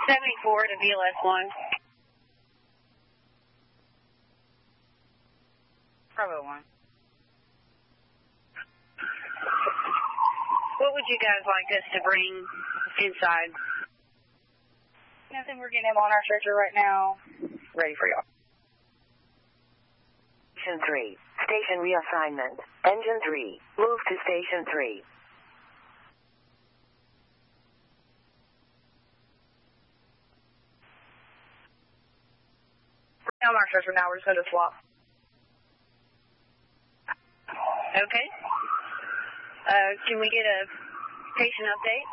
74 to VLS1. Bravo 1. What would you guys like us to bring inside? Nothing, we're getting him on our stretcher right now. Ready for y'all. Station 3. Station reassignment. Engine 3. Move to Station 3. On our stretcher now, we're just going to swap. Okay. Can we get a patient update?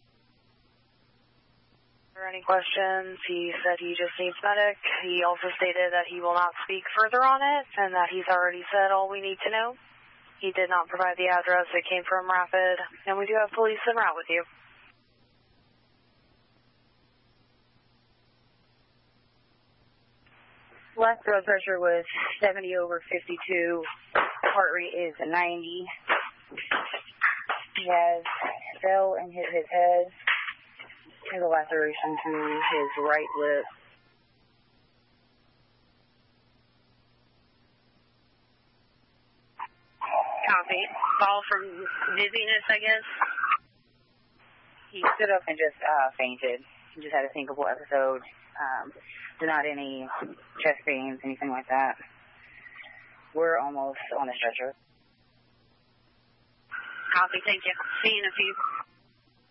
For any questions, he said he just needs medic. He also stated that he will not speak further on it and that he's already said all we need to know. He did not provide the address. It came from Rapid, and we do have police en route with you. Last blood pressure was 70 over 52. Heart rate is 90. He has fell and hit his head. He has a laceration to his right lip. Copy. Fall from dizziness, I guess? He stood up and just fainted. He just had a syncopal episode. Not any chest pains, anything like that. We're almost on the stretcher. Copy, thank you. See you in a few.